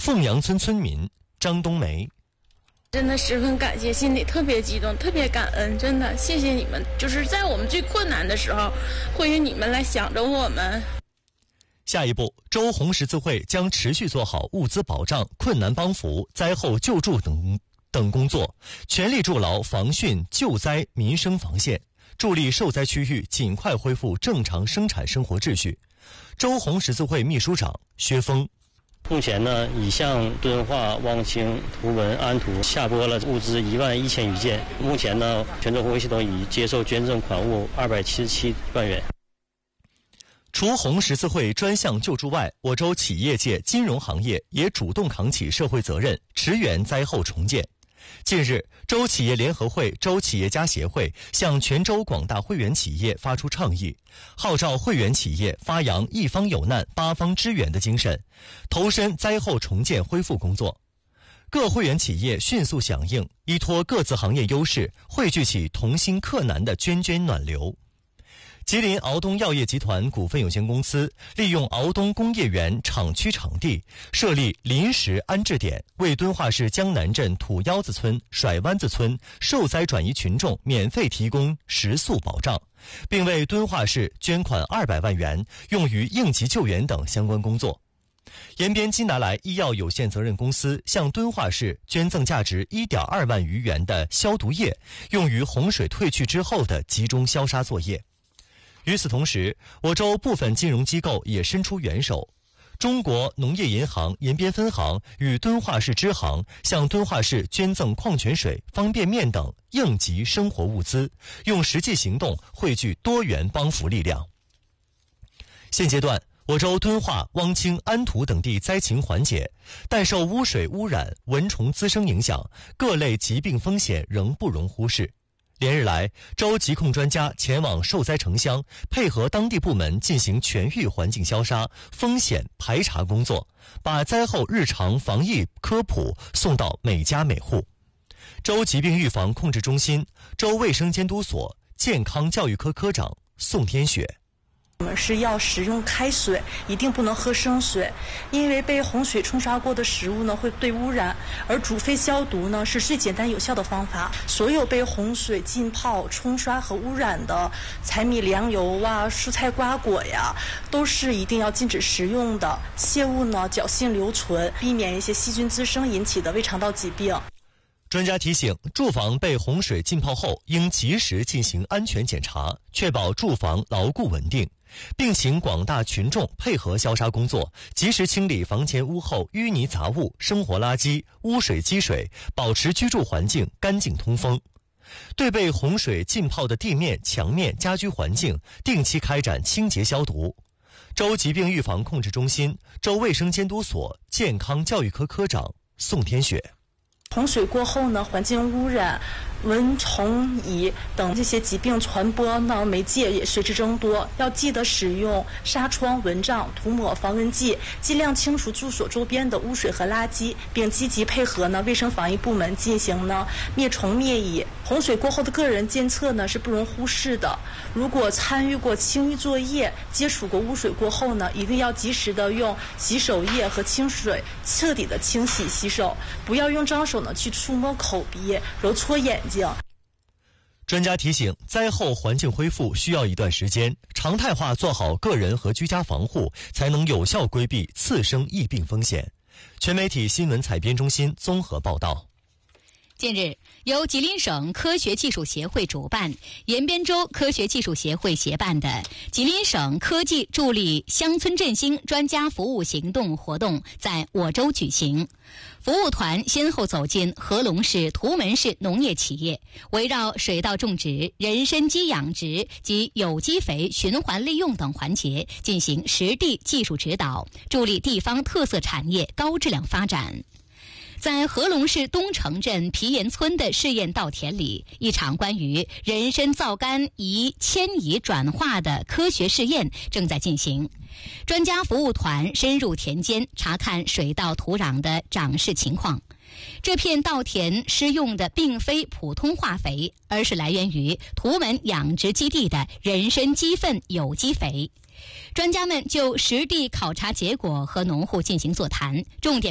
凤阳村村民张冬梅。 真的十分感谢，心里特别激动，特别感恩，真的谢谢你们，就是在我们最困难的时候，会有你们来想着我们。 下一步，州红十字会将持续做好物资保障、困难帮扶、灾后救助等工作，全力筑牢防汛救灾民生防线，助力受灾区域尽快恢复正常生产生活秩序。州红十字会秘书长薛峰。 目前呢，已向敦化、汪清、图文、安图下拨了物资11000余件。目前呢，全州红会系统已接受捐赠款物277万元。 除红十字会专项救助外，我州企业界、金融行业也主动扛起社会责任，驰援灾后重建。近日，州企业联合会、州企业家协会向全州广大会员企业发出倡议，号召会员企业发扬一方有难八方支援的精神，投身灾后重建恢复工作。各会员企业迅速响应，依托各自行业优势，汇聚起同心克难的涓涓暖流。吉林敖东药业集团股份有限公司利用敖东工业园厂区场地，设立临时安置点，为敦化市江南镇土腰子村、甩湾子村受灾转移群众免费提供食宿保障，并为敦化市捐款200万元，用于应急救援等相关工作。延边金拿来医药有限责任公司向敦化市捐赠价值1.2万余元的消毒液，用于洪水退去之后的集中消杀作业。与此同时，我州部分金融机构也伸出援手。中国农业银行延边分行与敦化市支行向敦化市捐赠矿泉水、方便面等应急生活物资，用实际行动汇聚多元帮扶力量。现阶段，我州敦化、汪清、安图等地灾情缓解，但受污水污染、蚊虫滋生影响，各类疾病风险仍不容忽视。连日来，州疾控专家前往受灾城乡，配合当地部门进行全域环境消杀、风险排查工作，把灾后日常防疫科普送到每家每户。州疾病预防控制中心、州卫生监督所健康教育科科长宋天雪。 我们是要食用开水，一定不能喝生水，因为被洪水冲刷过的食物呢会被污染，而煮沸消毒呢是最简单有效的方法。所有被洪水浸泡、冲刷和污染的柴米粮油啊、蔬菜瓜果呀，都是一定要禁止食用的，切勿呢侥幸留存，避免一些细菌滋生引起的胃肠道疾病。 专家提醒，住房被洪水浸泡后，应及时进行安全检查，确保住房牢固稳定，并请广大群众配合消杀工作，及时清理房前屋后淤泥杂物、生活垃圾、污水积水，保持居住环境干净通风。对被洪水浸泡的地面、墙面、家居环境定期开展清洁消毒。州疾病预防控制中心、州卫生监督所健康教育科科长宋天雪。 洪水过后呢，环境污染、蚊虫蚁等这些疾病传播呢媒介也随之增多，要记得使用纱窗、蚊帐、涂抹防蚊剂，尽量清除住所周边的污水和垃圾，并积极配合呢卫生防疫部门进行呢灭虫灭蚁。洪水过后的个人监测呢是不容忽视的，如果参与过清淤作业、接触过污水过后呢，一定要及时的用洗手液和清水彻底的清洗洗手，不要用脏手呢去触摸口鼻、揉搓眼睛。 专家提醒，灾后环境恢复需要一段时间，常态化做好个人和居家防护，才能有效规避次生疫病风险。全媒体新闻采编中心综合报道。 近日，由吉林省科学技术协会主办、延边州科学技术协会协办的吉林省科技助力乡村振兴专家服务行动活动在我州举行。服务团先后走进合龙市、图门市农业企业，围绕水稻种植、人参鸡养殖及有机肥循环利用等环节进行实地技术指导，助力地方特色产业高质量发展。在合龙市东城镇皮岩村的试验稻田里，一场关于人参皂苷宜迁移转化的科学试验正在进行。专家服务团深入田间查看水稻土壤的长势情况。这片稻田施用的并非普通化肥，而是来源于图门养殖基地的人参鸡粪有机肥。专家们就实地考察结果和农户进行座谈，重点